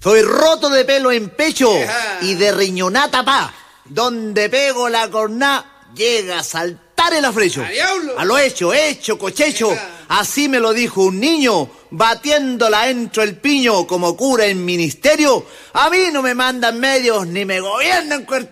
Soy roto de pelo en pecho y de riñoná tapá. Donde pego la corná, llega a saltar el afrecho. A lo hecho, cochecho. Así me lo dijo un niño, batiéndola entro el piño como cura en ministerio. A mí no me mandan medios ni me gobiernan